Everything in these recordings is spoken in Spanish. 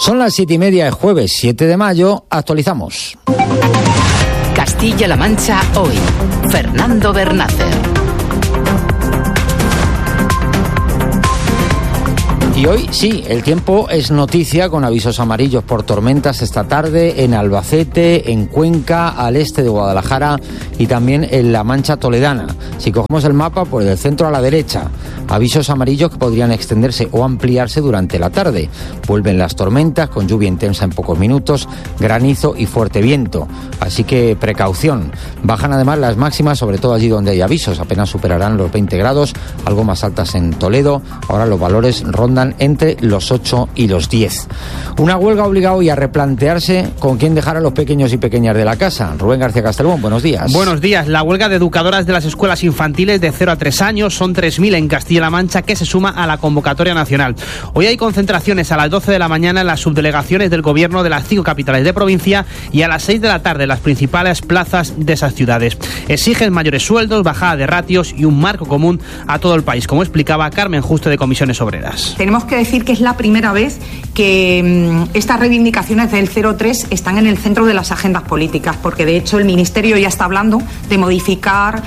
Son las 7:30 de jueves 7 de mayo, actualizamos. Castilla-La Mancha hoy. Fernando Bernácer. Y hoy sí, el tiempo es noticia con avisos amarillos por tormentas esta tarde en Albacete, en Cuenca, al este de Guadalajara y también en la Mancha Toledana. Si cogemos el mapa, pues del centro a la derecha, avisos amarillos que podrían extenderse o ampliarse durante la tarde. Vuelven las tormentas con lluvia intensa en pocos minutos, granizo y fuerte viento. Así que precaución. Bajan además las máximas, sobre todo allí donde hay avisos. Apenas superarán los 20 grados, algo más altas en Toledo. Ahora los valores rondan entre los 8 y los 10. Una huelga obliga hoy a replantearse con quién dejar a los pequeños y pequeñas de la casa. Rubén García Castelbón, buenos días. Buenos días. La huelga de educadoras de las escuelas infantiles de 0 a 3 años son 3.000 en Castilla-La Mancha, que se suma a la convocatoria nacional. Hoy hay concentraciones a las 12 de la mañana en las subdelegaciones del gobierno de las 5 capitales de provincia y a las 6 de la tarde en las principales plazas de esas ciudades. Exigen mayores sueldos, bajada de ratios y un marco común a todo el país, como explicaba Carmen Juste de Comisiones Obreras. Tenemos que decir que es la primera vez que estas reivindicaciones del 0,3 están en el centro de las agendas políticas, porque de hecho el Ministerio ya está hablando de modificar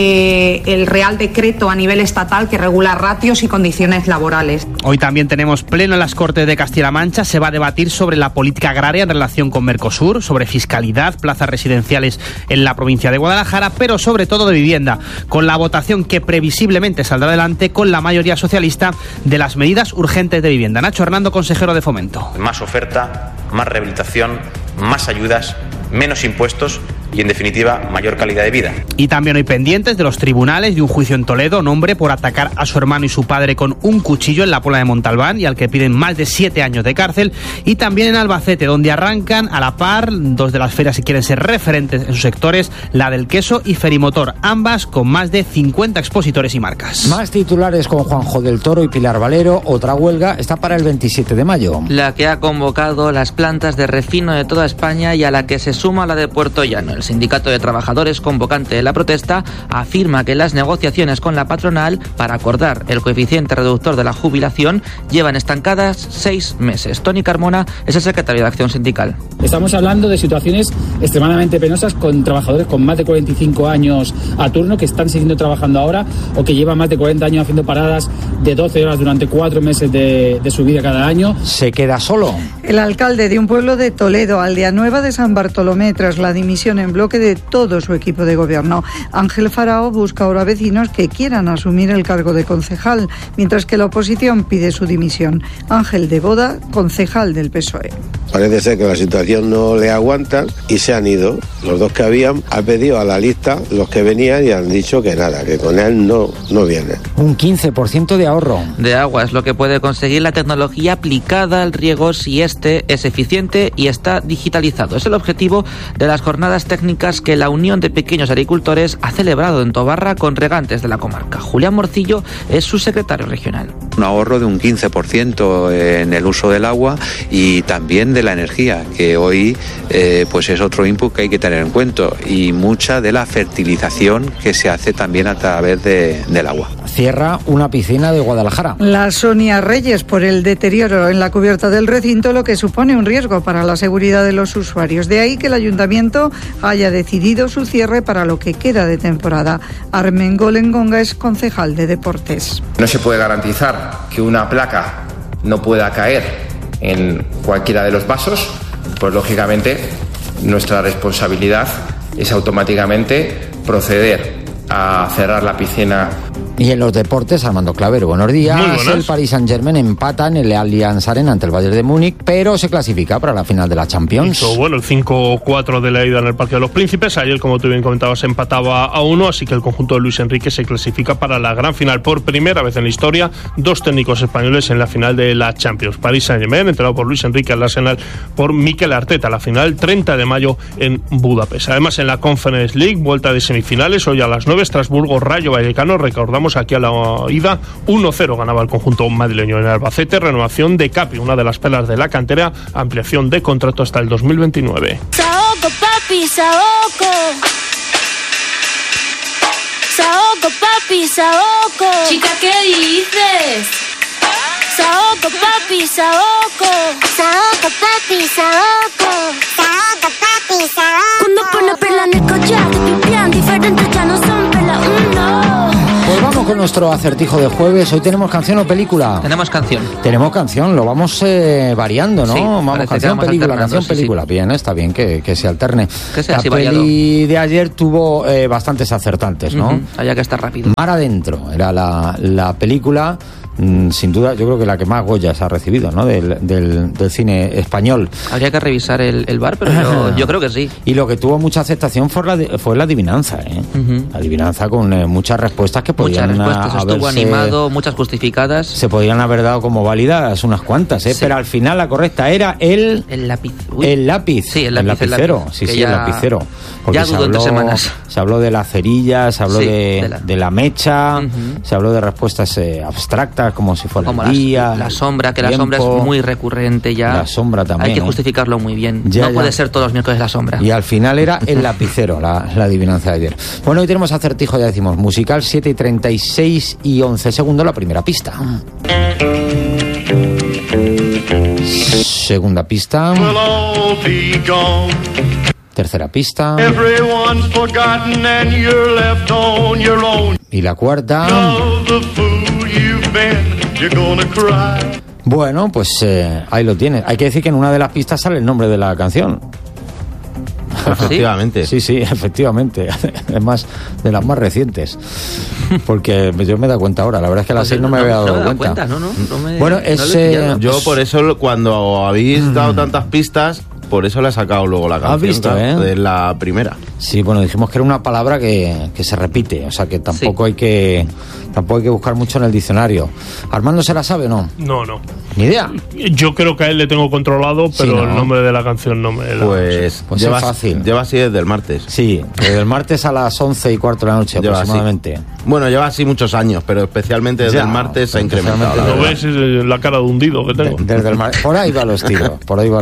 el Real Decreto a nivel estatal que regula ratios y condiciones laborales. Hoy también tenemos pleno en las Cortes de Castilla-La Mancha. Se va a debatir sobre la política agraria en relación con Mercosur, sobre fiscalidad, plazas residenciales en la provincia de Guadalajara, pero sobre todo de vivienda, con la votación que previsiblemente saldrá adelante con la mayoría socialista de las medidas urgentes de vivienda. Nacho Hernando, consejero de Fomento. Más oferta, más rehabilitación, más ayudas, menos impuestos y, en definitiva, mayor calidad de vida. Y también hoy pendientes de los tribunales de un juicio en Toledo, un hombre por atacar a su hermano y su padre con un cuchillo en la Puebla de Montalbán y al que piden más de 7 años de cárcel. Y también en Albacete, donde arrancan a la par dos de las ferias que quieren ser referentes en sus sectores, la del queso y Ferimotor, ambas con más de 50 expositores y marcas. Más titulares con Juanjo del Toro y Pilar Valero. Otra huelga está para el 27 de mayo. La que ha convocado las plantas de refino de toda España y a la que se suma la de Puerto Llano. El Sindicato de Trabajadores, convocante de la protesta, afirma que las negociaciones con la patronal para acordar el coeficiente reductor de la jubilación llevan estancadas 6 meses. Toni Carmona es el secretario de Acción Sindical. Estamos hablando de situaciones extremadamente penosas con trabajadores con más de 45 años a turno que están siguiendo trabajando ahora o que llevan más de 40 años haciendo paradas de 12 horas durante 4 meses de su vida cada año. Se queda solo. El alcalde de un pueblo de Toledo, Aldea Nueva de San Bartolomé, tras la dimisión en bloque de todo su equipo de gobierno. Ángel Farao busca ahora vecinos que quieran asumir el cargo de concejal, mientras que la oposición pide su dimisión. Ángel de Boda, concejal del PSOE. Parece ser que la situación no le aguanta y se han ido. Los dos que habían han pedido a la lista los que venían y han dicho que nada, que con él no viene. Un 15% de ahorro de agua es lo que puede conseguir la tecnología aplicada al riego si este es eficiente y está digitalizado. Es el objetivo de las jornadas técnicas que la Unión de Pequeños Agricultores ha celebrado en Tobarra con regantes de la comarca. Julián Morcillo es su secretario regional. Un ahorro de un 15% en el uso del agua y también de la energía, que hoy pues es otro input que hay que tener en cuenta, y mucha de la fertilización que se hace también a través del agua. Cierra una piscina de Guadalajara. La Sonia Reyes por el deterioro en la cubierta del recinto, lo que supone un riesgo para la seguridad de los usuarios. De ahí que el ayuntamiento haya decidido su cierre para lo que queda de temporada. Armengol Engonga es concejal de deportes. No se puede garantizar que una placa no pueda caer en cualquiera de los vasos, pues lógicamente nuestra responsabilidad es automáticamente proceder a cerrar la piscina. Y en los deportes, Armando Clavero, buenos días. El Paris Saint-Germain empata en el Allianz Arena ante el Bayern de Múnich, pero se clasifica para la final de la Champions. Bueno, el 5-4 de la ida en el Parque de los Príncipes. Ayer, como tú bien comentabas, empataba a 1, así que el conjunto de Luis Enrique se clasifica para la gran final. Por primera vez en la historia, 2 técnicos españoles en la final de la Champions. Paris Saint-Germain, entrenado por Luis Enrique, al Arsenal por Mikel Arteta. La final, 30 de mayo en Budapest. Además, en la Conference League, vuelta de semifinales, hoy a las 9, Estrasburgo, Rayo Vallecano. Recordamos aquí a la ida, 1-0 ganaba el conjunto madrileño en Albacete. Renovación de Capi, una de las pelas de la cantera, ampliación de contrato hasta el 2029. Saoco, papi, saoco. Saoco, papi, saoco. Chica, ¿qué dices? Saoco, papi, saoco. Saoco, Saoco. Saoco, papi, Saoco. Cuando pone perla en el collar, te pipián diferentes, ya no son perla uno. Pues vamos con nuestro acertijo de jueves. Hoy tenemos canción o película. Tenemos canción, lo vamos variando, ¿no? Sí, vamos canción, película. Sí. Bien, está bien que se alterne. Que sea la así peli variado. de ayer tuvo bastantes acertantes, ¿no? Había que estar rápido. Mar adentro era la película. Sin duda, yo creo que la que más Goyas ha recibido, ¿no? Del cine español. Habría que revisar el bar, pero yo creo que sí. Y lo que tuvo mucha aceptación fue la adivinanza, ¿eh? La adivinanza con muchas respuestas que podían estuvo animado, muchas justificadas. Se podían haber dado como válidas unas cuantas, ¿eh? Sí. Pero al final la correcta era el lápiz. El lápiz. Sí, el lapicero. Sí, el lapicero. Porque ya dudó en 2 semanas. Se habló de la cerilla, se habló de la mecha, se habló de respuestas abstractas, como si fuera el día, la sombra, que tiempo, la sombra es muy recurrente ya. La sombra también. Hay que justificarlo muy bien. Ya. Puede ser todos los miércoles la sombra. Y al final era el lapicero, la adivinanza de ayer. Bueno, hoy tenemos acertijo, ya decimos, musical, 7:36 y 11 segundos, la primera pista. Segunda pista. Tercera pista. Y la cuarta. Bueno, pues ahí lo tienes. Hay que decir que en una de las pistas sale el nombre de la canción. Efectivamente. Sí, efectivamente. Es más, de las más recientes. Porque yo me he dado cuenta ahora. La verdad es que a las 6 no me había dado cuenta. Bueno, yo por eso, cuando habéis dado tantas pistas, por eso le he sacado luego la canción. ¿Has visto, de la primera. Sí, bueno, dijimos que era una palabra que se repite. O sea, que tampoco hay que buscar mucho en el diccionario. ¿Armando se la sabe o no? No. ¿Ni idea? Yo creo que a él le tengo controlado, pero sí, ¿no? El nombre de la canción no me la... Pues es fácil. Lleva así desde el martes. Sí, desde el martes a las 11:15 de la noche aproximadamente. Así. Bueno, lleva así muchos años, pero especialmente desde el martes se ha incrementado. ¿Lo ves? Es la cara de hundido que tengo. Desde el martes. Por ahí va el estilo.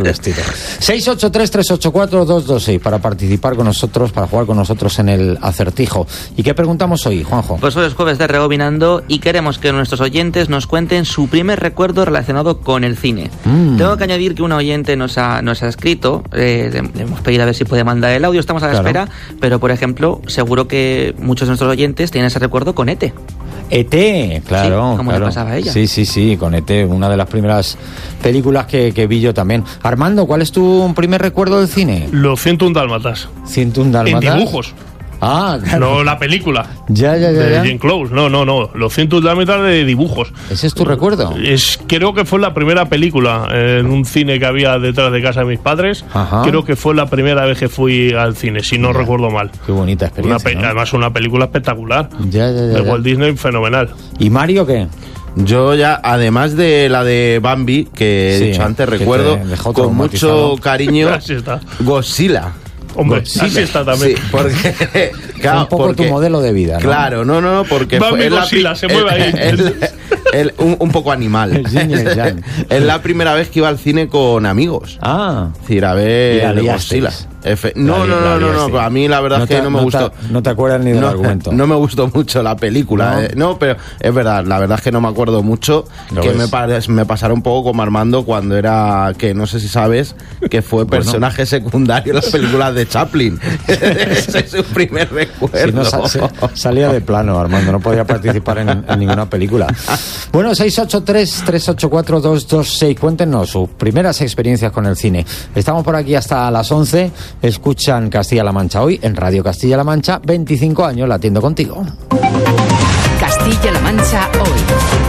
683-384-226 para participar con nosotros, para jugar con nosotros en el acertijo. ¿Y qué preguntamos hoy, Juanjo? Pues hoy es jueves de Rebobinando y queremos que nuestros oyentes nos cuenten su primer recuerdo relacionado con el cine. Tengo que añadir que un oyente nos ha escrito, le hemos pedido a ver si puede mandar el audio, estamos a la espera, pero por ejemplo, seguro que muchos de nuestros oyentes tienen ese recuerdo con E.T. E.T., claro. Sí, ¿cómo le pasaba a ella? Sí, con E.T., una de las primeras películas que vi yo también. Armando, ¿cuál es tu primer recuerdo del cine? Los 101 dálmatas. 101 dálmatas. En dibujos. Ah, claro. No la película. Ya. De Jane Close. No. Los 101 dálmatas de dibujos. ¿Ese es tu recuerdo? Creo que fue la primera película en un cine que había detrás de casa de mis padres. Ajá. Creo que fue la primera vez que fui al cine, si no recuerdo mal. Qué bonita experiencia, ¿no? Además, una película espectacular. Ya. De Walt Disney, fenomenal. ¿Y Mario qué? Yo ya, además de la de Bambi, que he dicho antes, recuerdo con mucho cariño Godzilla. Hombre, así está también. Sí, porque claro, un poco tu modelo de vida, ¿no? Claro, no, porque fue Godzilla, se mueve ahí. Un poco animal. Es la primera vez que iba al cine con amigos. Es decir, a ver Godzilla. No, a mí la verdad es que no me gustó. No te acuerdas ni del argumento. No me gustó mucho la película. No, pero es verdad, la verdad es que no me acuerdo mucho. Que me pasara un poco como Armando cuando era, que no sé si sabes, que fue personaje secundario en las películas de Chaplin. Ese es su primer recuerdo. Si no, salía de plano, Armando, no podía participar en ninguna película. Bueno, 683-384-226, cuéntenos sus primeras experiencias con el cine. Estamos por aquí hasta las 11. Escuchan Castilla-La Mancha hoy en Radio Castilla-La Mancha. 25 años latiendo contigo. Castilla-La Mancha hoy.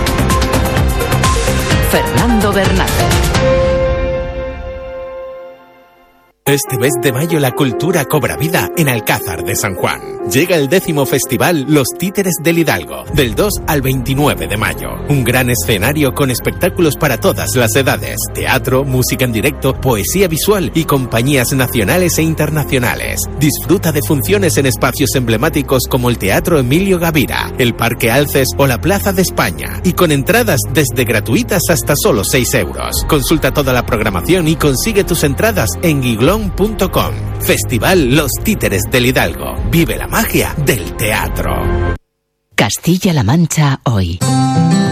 Fernando Bernández. Este mes de mayo la cultura cobra vida en Alcázar de San Juan. Llega el 10º festival Los Títeres del Hidalgo, del 2 al 29 de mayo. Un gran escenario con espectáculos para todas las edades, teatro, música en directo, poesía visual y compañías nacionales e internacionales. Disfruta de funciones en espacios emblemáticos como el Teatro Emilio Gavira, el Parque Alces o la Plaza de España, y con entradas desde gratuitas hasta solo 6 euros. Consulta toda la programación y consigue tus entradas en Guiglón.com. Festival Los Títeres del Hidalgo. Vive la magia del teatro. Castilla-La Mancha hoy.